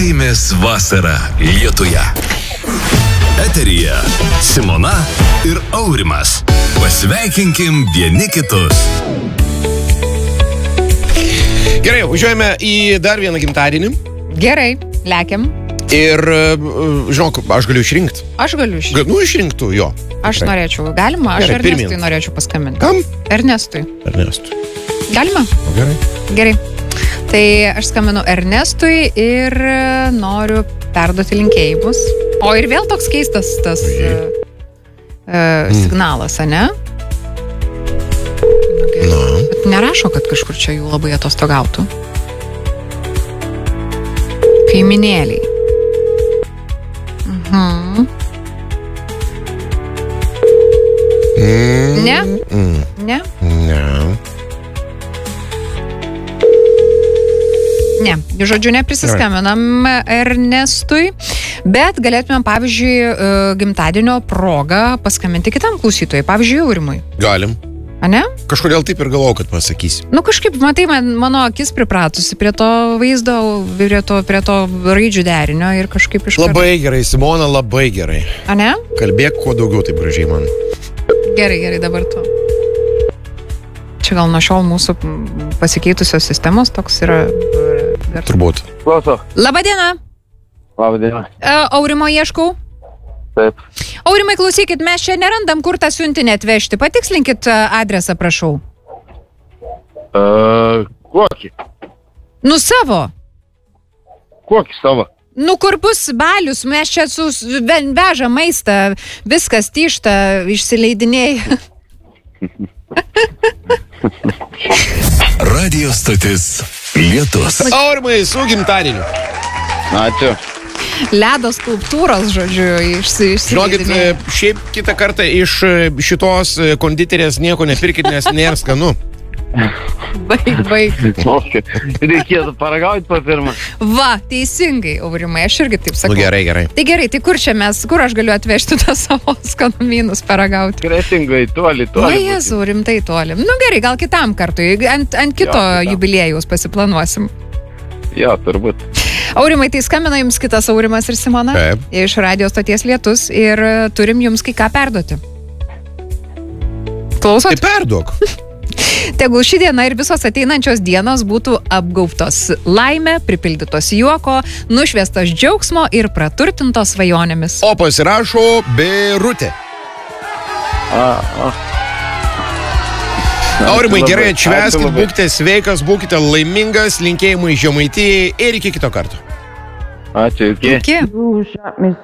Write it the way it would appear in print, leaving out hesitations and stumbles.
Laimės vasara Lietuje. Eteryje Simona ir Aurimas. Pasveikinkim vieni kitus. Gerai, važiuojame į dar vieną gimtadienį. Gerai, lekiam. Ir, žinok, aš galiu išrinkti. Aš galiu išrinkti. Nu, išrinktų, jo. Aš norėčiau. Galima? Aš Gerai, Ernestui pirmyn. norėčiau paskambinti. Kam? Ernestui. Ernestui. Galima? Gerai. Gerai. Tai aš skambinu Ernestui ir noriu perduoti linkėjimus. O ir vėl toks keistas tas signalas, ane? Na. Bet nerašo, kad kažkur čia jų labai atostogautų. Kaiminėliai. Ne? Ne? Ne. Ne. Žodžiu, neprisiskambinam Ernestui, bet galėtumėm, pavyzdžiui, gimtadienio progą paskambinti kitam klausytojui, pavyzdžiui, Aurimui. Galim. Ane? Kažkodėl taip ir galvojau, kad pasakysi. Nu, kažkaip, matai, mano akis pripratusi prie to vaizdo, prie to raidžių derinio ir kažkaip iš karto. Labai gerai, Simona, labai gerai. Ane? Kalbėk kuo daugiau taip gražiai man. Gerai, dabar tu. Čia gal nuo šiol mūsų pasikeitusios sistemos toks yra... Turbūt. Klauso. Labadiena. Labadiena. Aurimo ieškau. Taip. Aurimai, klausykit, mes čia nerandam, kur tą siuntinį atvežti. Patikslinkit adresą, prašau. Kokį? Nu, savo. Kokį savo? Nu, kur bus balius, mes čia vežam maistą, viskas tyšta, išsileidinėja. Radio stotis Lietus. Aurimai, su gimtadieniu. Ačiū. Ledo skulptūros, žodžiu, Žinokit, išsileidinėja. šiaip kitą kartą iš šitos konditerės nieko nepirkit, nes nėra skanu. Baig. Reikėtų paragauti po pirmą. Va, teisingai, Aurimai, aš irgi taip sakau. Nu, gerai. Tai gerai, tai kur aš galiu atvežti tą savo skanumynus paragauti? Kretingai, toli. O, Jėzau, rimtai toli. Nu gerai, gal kitam kartui, ant kito kitam. jubiliejaus pasiplanuosim. Jo, turbūt. Aurimai, tai skambina jums kitas Aurimas ir Simona. Taip. Iš Radio stoties Lietus ir turim jums kai ką perduoti. Klausot? Tai perduok. Tegul ši diena ir visos ateinančios dienos būtų apgaubtos laime, pripildytos juoko, nušviestos džiaugsmo ir praturtintos svajonėmis. O pasirašo Birutė. Aurimai, gerai, atšvęskit, būkite sveikas, būkite laimingas, linkėjimai Žemaitijai ir iki kito karto. Ačiū, iki. Iki.